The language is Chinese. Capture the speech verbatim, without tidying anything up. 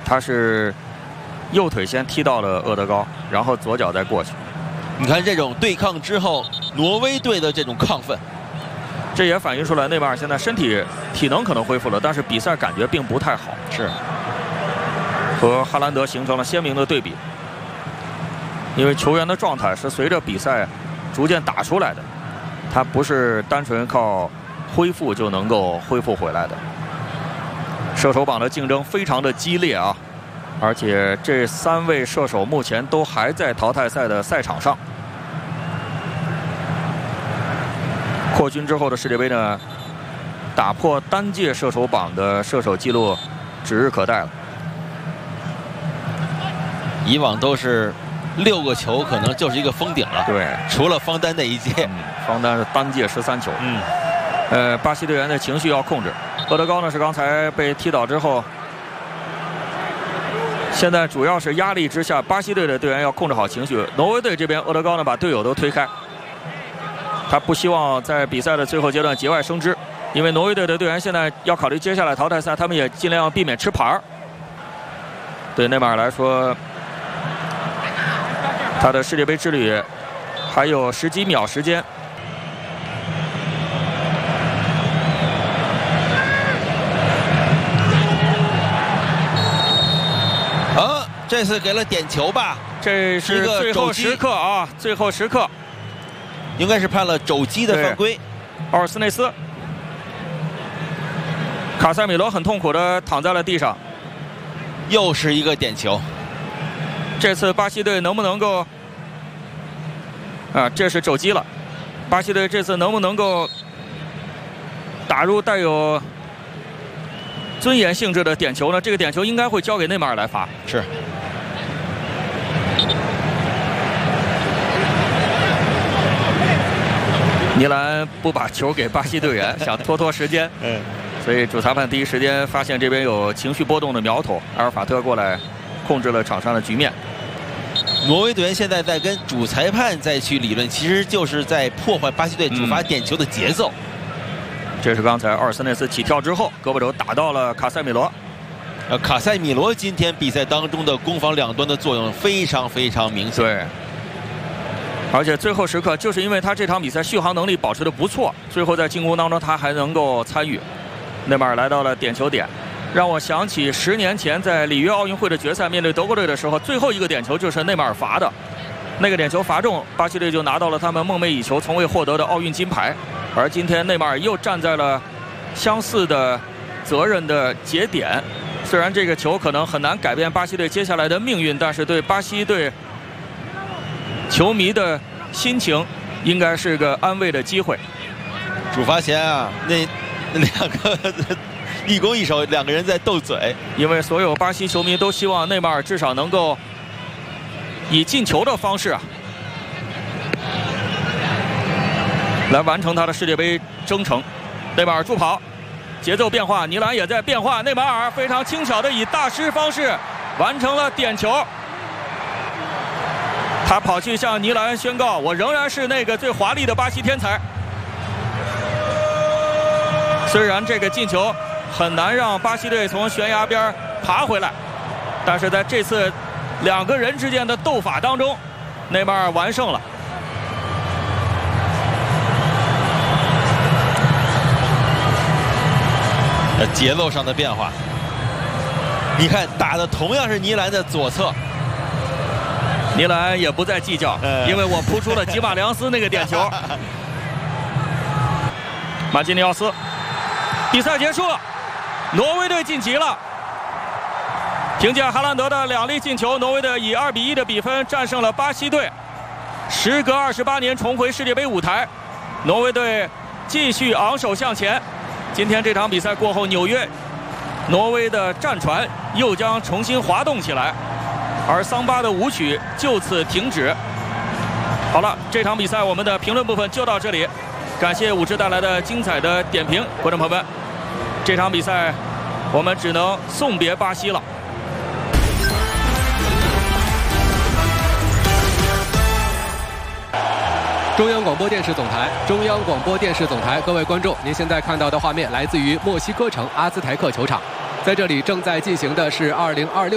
他是右腿先踢到了厄德高，然后左脚再过去。 你看这种对抗之后，挪威队的这种亢奋， 这也反映出来内马尔现在身体体能可能恢复了，但是比赛感觉并不太好， 是和哈兰德形成了鲜明的对比。因为球员的状态是随着比赛逐渐打出来的，他不是单纯靠恢复就能够恢复回来的。射手榜的竞争非常的激烈啊，而且这三位射手目前都还在淘汰赛的赛场上。扩军之后的世界杯呢，打破单届射手榜的射手纪录指日可待了。 以往都是六个球，可能就是一个封顶了。 对， 除了方丹那一届， 嗯、方丹是单届十三球。 嗯， 呃，巴西队员的情绪要控制。厄德高呢是刚才被踢倒之后，现在主要是压力之下，巴西队的队员要控制好情绪。挪威队这边，厄德高呢把队友都推开，他不希望在比赛的最后阶段节外生枝，因为挪威队的队员现在要考虑接下来淘汰赛，他们也尽量避免吃牌儿。对内马尔来说，他的世界杯之旅还有十几秒时间。 啊，这次给了点球吧？ 这是最后时刻啊，最后时刻， 应该是判了肘击的犯规。 奥尔斯内斯，卡塞米罗很痛苦地躺在了地上。 又是一个点球。 这次巴西队能不能够啊？这是肘击了。巴西队这次能不能够打入带有尊严性质的点球呢？这个点球应该会交给内马尔来罚。 是。 尼兰不把球给巴西队员，想拖拖时间。 嗯。 所以主裁判第一时间发现这边有情绪波动的苗头，阿尔法特过来控制了场上的局面。 挪威队员现在在跟主裁判再去理论，其实就是在破坏巴西队主罚点球的节奏。 嗯、这是刚才奥尔斯内斯起跳之后，胳膊肘打到了卡塞米罗。 呃，卡塞米罗今天比赛当中的攻防两端的作用非常非常明显。 对。而且最后时刻，就是因为他这场比赛续航能力保持得不错，最后在进攻当中他还能够参与。内马尔来到了点球点，让我想起十年前在里约奥运会的决赛面对德国队的时候，最后一个点球就是内马尔罚的，那个点球罚中，巴西队就拿到了他们梦寐以求、从未获得的奥运金牌。而今天内马尔又站在了相似的责任的节点，虽然这个球可能很难改变巴西队接下来的命运，但是对巴西队球迷的心情应该是个安慰的机会。 主罚前啊，那两个一攻一守，两个人在斗嘴， 因为所有巴西球迷都希望内马尔至少能够以进球的方式啊，来完成他的世界杯征程。内马尔助跑，节奏变化，尼兰也在变化，内马尔非常轻巧的以大师方式完成了点球。他跑去向尼兰宣告：“我仍然是那个最华丽的巴西天才。”虽然这个进球很难让巴西队从悬崖边爬回来，但是在这次两个人之间的斗法当中，内马尔完胜了。 节奏上的变化，你看打的同样是尼兰的左侧， 尼兰也不再计较，因为我扑出了吉马良斯那个点球。马基尼奥斯。比赛结束，挪威队晋级了。凭借哈兰德的两粒进球，挪威队以二比一的比分战胜了巴西队，时隔二十八年重回世界杯舞台。挪威队继续昂首向前。今天这场比赛过后，纽约挪威的战船又将重新滑动起来，而桑巴的舞曲就此停止。好了，这场比赛我们的评论部分就到这里，感谢武志带来的精彩的点评，观众朋友们。这场比赛，我们只能送别巴西了。 中央广播电视总台，中央广播电视总台，各位观众，您现在看到的画面来自于墨西哥城阿兹台克球场，在这里正在进行的是二零二六。